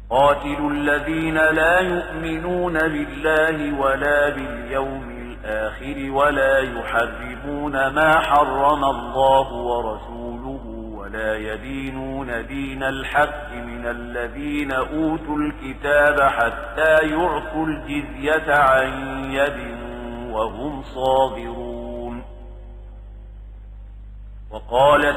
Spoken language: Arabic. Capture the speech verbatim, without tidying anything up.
قاتلوا الذين لا يؤمنون بالله ولا باليوم الآخر ولا يحرمون ما حرم الله ورسوله ولا يدينون دين الحق من الذين أوتوا الكتاب حتى يعطوا الجزية عن يد وهم صاغرون. وقال